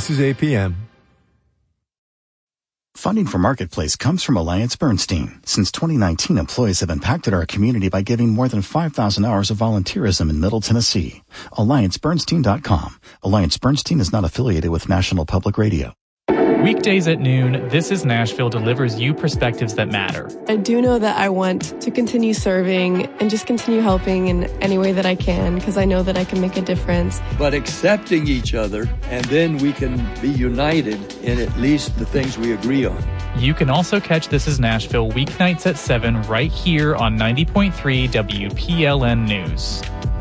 This is APM. Funding for Marketplace comes from Alliance Bernstein. Since 2019, employees have impacted our community by giving more than 5,000 hours of volunteerism in Middle Tennessee. AllianceBernstein.com. Alliance Bernstein is not affiliated with National Public Radio. Weekdays at noon, This is Nashville delivers you perspectives that matter. I do know that I want to continue serving and just continue helping in any way that I can, because I know that I can make a difference. But accepting each other, and then we can be united in at least the things we agree on. You can also catch This is Nashville weeknights at 7 right here on 90.3 WPLN News.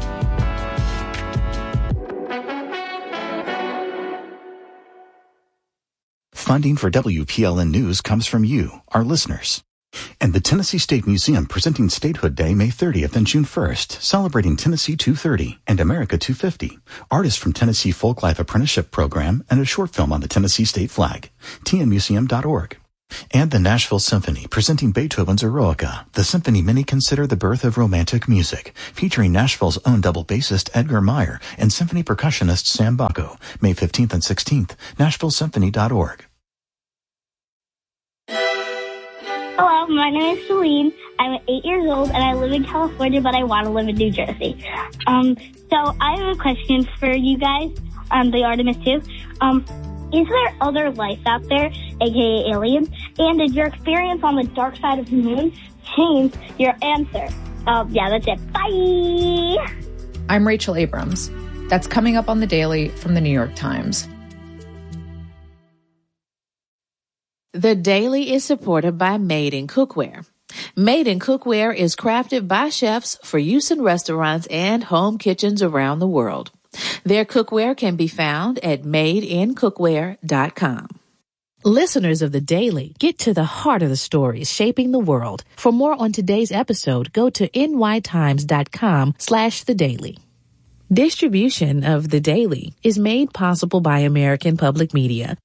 Funding for WPLN News comes from you, our listeners. And the Tennessee State Museum presenting Statehood Day May 30th and June 1st, celebrating Tennessee 230 and America 250. Artists from Tennessee Folklife Apprenticeship Program and a short film on the Tennessee state flag. tnmuseum.org. And the Nashville Symphony presenting Beethoven's Eroica, the symphony many consider the birth of romantic music, featuring Nashville's own double bassist Edgar Meyer and symphony percussionist Sam Bacco, May 15th and 16th, nashvillesymphony.org. Hello, my name is Celine. I'm 8 years old and I live in California, but I want to live in New Jersey. So I have a question for you guys, the Artemis 2. Is there other life out there, aka aliens? And did your experience on the dark side of the moon change your answer? Yeah, that's it. Bye! I'm Rachel Abrams. That's coming up on The Daily from The New York Times. The Daily is supported by Made in Cookware. Made in Cookware is crafted by chefs for use in restaurants and home kitchens around the world. Their cookware can be found at madeincookware.com. Listeners of The Daily, get to the heart of the stories shaping the world. For more on today's episode, go to nytimes.com/thedaily. Distribution of The Daily is made possible by American Public Media.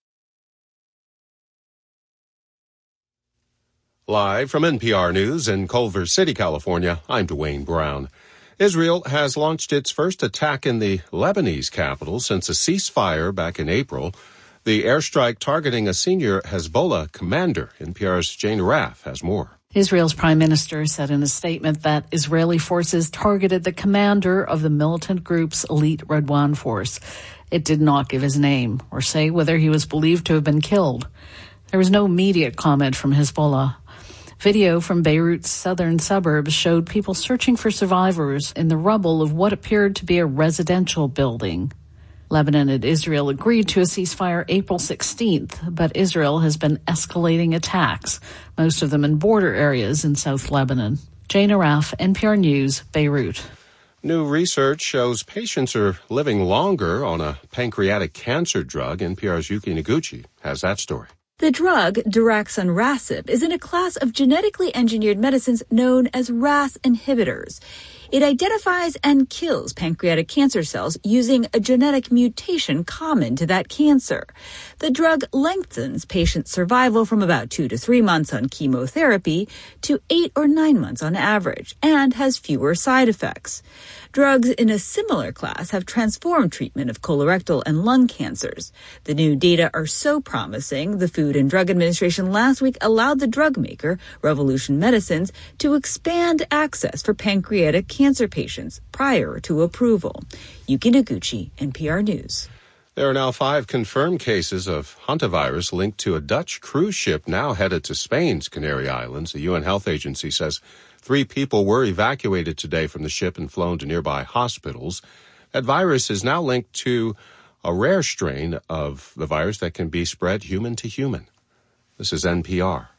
Live from NPR News in Culver City, California, I'm Dwayne Brown. Israel has launched its first attack in the Lebanese capital since a ceasefire back in April. The airstrike targeting a senior Hezbollah commander. NPR's Jane Raff has more. Israel's prime minister said in a statement that Israeli forces targeted the commander of the militant group's elite Redwan force. It did not give his name or say whether he was believed to have been killed. There was no immediate comment from Hezbollah. Video from Beirut's southern suburbs showed people searching for survivors in the rubble of what appeared to be a residential building. Lebanon and Israel agreed to a ceasefire April 16th, but Israel has been escalating attacks, most of them in border areas in South Lebanon. Jane Araf, NPR News, Beirut. New research shows patients are living longer on a pancreatic cancer drug. NPR's Yuki Noguchi has that story. The drug, daraxonrasib, is in a class of genetically engineered medicines known as RAS inhibitors. It identifies and kills pancreatic cancer cells using a genetic mutation common to that cancer. The drug lengthens patient survival from about 2 to 3 months on chemotherapy to 8 or 9 months on average and has fewer side effects. Drugs in a similar class have transformed treatment of colorectal and lung cancers. The new data are so promising, the Food and Drug Administration last week allowed the drug maker, Revolution Medicines, to expand access for pancreatic cancer patients prior to approval. Yuki Noguchi, NPR News. There are now 5 confirmed cases of hantavirus linked to a Dutch cruise ship now headed to Spain's Canary Islands. The UN Health Agency says 3 people were evacuated today from the ship and flown to nearby hospitals. That virus is now linked to a rare strain of the virus that can be spread human to human. This is NPR.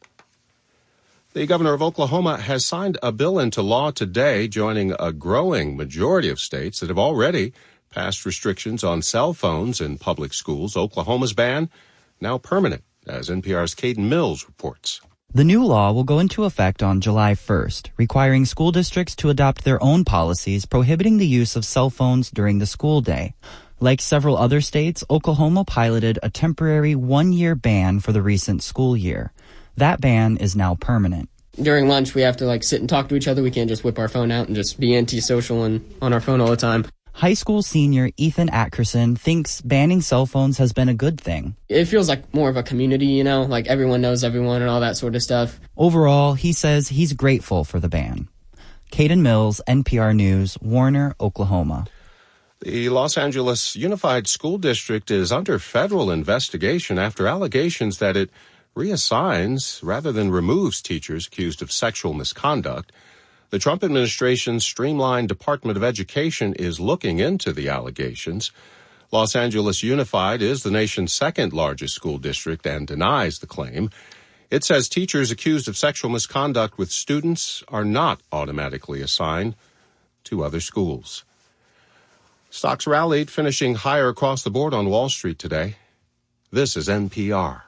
The governor of Oklahoma has signed a bill into law today, joining a growing majority of states that have already passed restrictions on cell phones in public schools. Oklahoma's ban now permanent, as NPR's Caden Mills reports. The new law will go into effect on July 1st, requiring school districts to adopt their own policies prohibiting the use of cell phones during the school day. Like several other states, Oklahoma piloted a temporary 1-year ban for the recent school year. That ban is now permanent. During lunch, we have to sit and talk to each other. We can't just whip our phone out and just be antisocial and on our phone all the time. High school senior Ethan Atkerson thinks banning cell phones has been a good thing. It feels like more of a community, like everyone knows everyone and all that sort of stuff. Overall, he says he's grateful for the ban. Caden Mills, NPR News, Warner, Oklahoma. The Los Angeles Unified School District is under federal investigation after allegations that it reassigns rather than removes teachers accused of sexual misconduct. The Trump administration's streamlined Department of Education is looking into the allegations. Los Angeles Unified is the nation's second largest school district and denies the claim. It says teachers accused of sexual misconduct with students are not automatically assigned to other schools. Stocks rallied, finishing higher across the board on Wall Street today. This is NPR.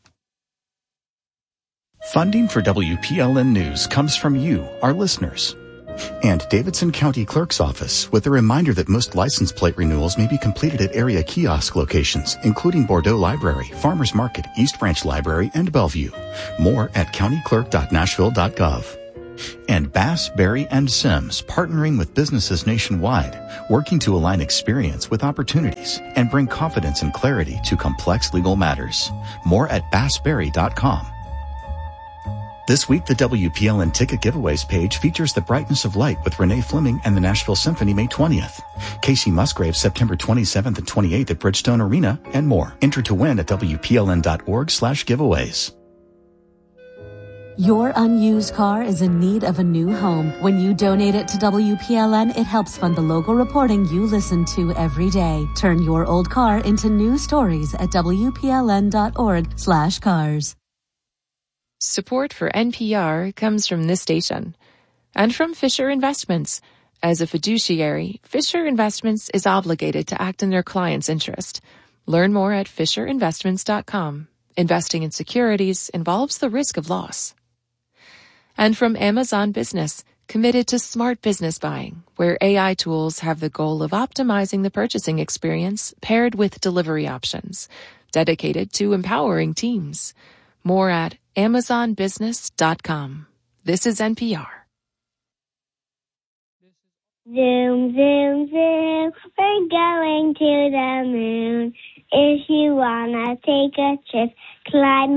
Funding for WPLN News comes from you, our listeners. And Davidson County Clerk's Office, with a reminder that most license plate renewals may be completed at area kiosk locations, including Bordeaux Library, Farmers Market, East Branch Library, and Bellevue. More at countyclerk.nashville.gov. And Bass, Berry, and Sims, partnering with businesses nationwide, working to align experience with opportunities and bring confidence and clarity to complex legal matters. More at bassberry.com. This week, the WPLN Ticket Giveaways page features The Brightness of Light with Renee Fleming and the Nashville Symphony May 20th. Casey Musgrave September 27th and 28th at Bridgestone Arena, and more. Enter to win at WPLN.org/giveaways. Your unused car is in need of a new home. When you donate it to WPLN, it helps fund the local reporting you listen to every day. Turn your old car into new stories at WPLN.org/cars. Support for NPR comes from this station and from Fisher Investments. As a fiduciary, Fisher Investments is obligated to act in their client's interest. Learn more at FisherInvestments.com. Investing in securities involves the risk of loss. And from Amazon Business, committed to smart business buying, where AI tools have the goal of optimizing the purchasing experience paired with delivery options, dedicated to empowering teams. More at AmazonBusiness.com. This is NPR. Zoom, zoom, zoom, we're going to the moon. If you wanna take a trip, climb